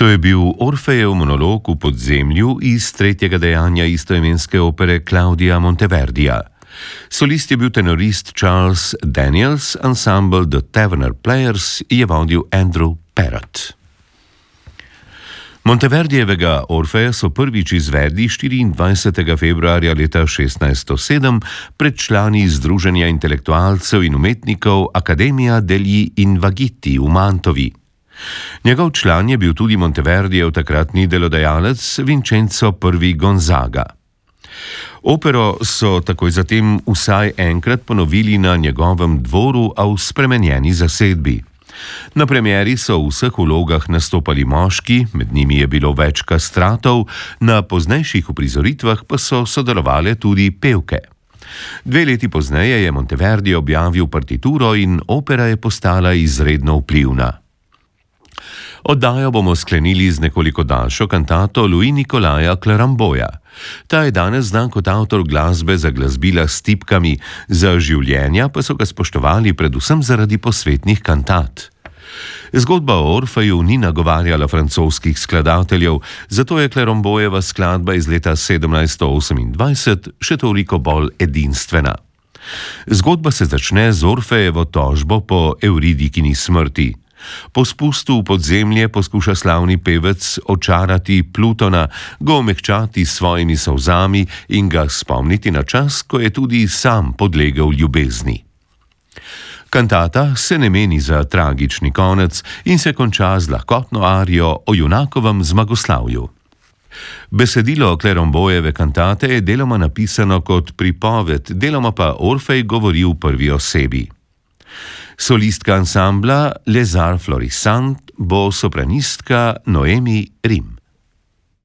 To je bil Orfejev monolog v podzemlju iz tretjega dejanja istoimenske opere Claudia Monteverdija. Solist je bil tenorist Charles Daniels, ansambl The Taverner Players je vodil Andrew Parrott. Monteverdijevega Orfeja so prvič izvedli 24. februarja leta 1607 pred člani Združenja intelektualcev in umetnikov Academia degli Invaghiti v Mantovi. Njegov član je bil tudi Monteverdijev takratni delodajalec Vincenzo I. Gonzaga. Opero so takoj zatem vsaj enkrat ponovili na njegovem dvoru, a v spremenjeni zasedbi. Na premieri so v vseh vlogah nastopali moški, med njimi je bilo več kastratov, na poznejših uprizoritvah pa so sodelovale tudi pevke. 2 leti pozneje je Monteverdi objavil partituro in opera je postala izredno vplivna. Oddajo bomo sklenili z nekoliko daljšo kantato Louis Nicolaja Claramboja. Ta je danes znan kot avtor glasbe za glasbila s tipkami, za življenja pa so ga spoštovali predvsem zaradi posvetnih kantat. Zgodba o Orfeju ni nagovarjala francoskih skladateljev, zato je Clarambojeva skladba iz leta 1728 še toliko bolj edinstvena. Zgodba se začne z Orfejevo tožbo po Euridikini smrti. Po spustu v podzemlje poskuša slavni pevec očarati Plutona, ga omehčati s svojimi solzami in ga spomniti na čas, ko je tudi sam podlegel ljubezni. Kantata se ne meni za tragični konec in se konča z lahkotno arijo o junakovem zmagoslavju. Besedilo Clarambojeve kantate je deloma napisano kot pripoved, deloma pa Orfej govori v prvi osebi. Solistka ansambla Les Arts Florissants bo sopranistka Noemi Rim.